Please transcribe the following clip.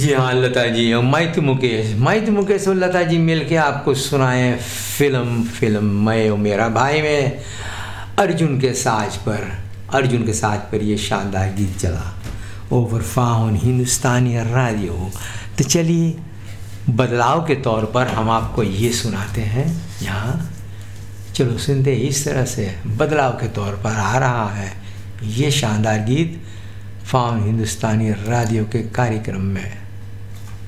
जी हाँ लता जी, मैं तो मुकेश और लता जी मिलके आपको सुनाए फिल्म मैं और मेरा भाई में अर्जुन के साज पर ये शानदार गीत चला ओवर फाउन हिंदुस्तानी रेडियो। तो चलिए बदलाव के तौर पर हम आपको ये सुनाते हैं यहाँ, चलो सुनते इस तरह से बदलाव के तौर पर आ रहा है ये शानदार गीत फाउन हिंदुस्तानी रेडियो के कार्यक्रम में।